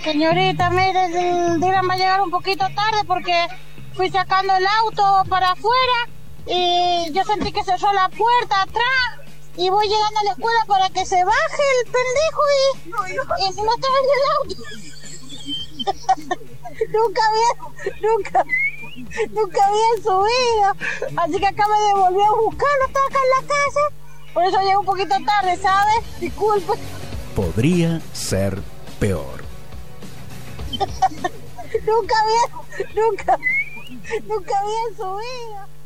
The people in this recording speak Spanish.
Señorita, mire, el día va a llegar un poquito tarde porque fui sacando el auto para afuera y yo sentí que cerró la puerta atrás y voy llegando a la escuela para que se baje el pendejo y no estaba en el auto. Nunca había subido, así que acá me devolvió a buscar, no estaba acá en la casa, por eso llegué un poquito tarde, ¿sabes? Disculpe. Podría ser peor. Nunca había subido.